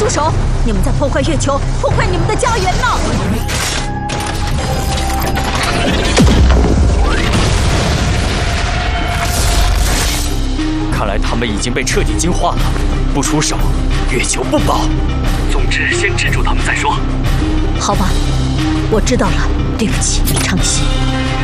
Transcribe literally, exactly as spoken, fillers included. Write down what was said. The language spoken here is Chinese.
住手！你们在破坏月球，破坏你们的家园呢！ 看来他们已经被彻底净化了，不出手，月球不保。总之，先制住他们再说。 好吧，我知道了，对不起，昌熙。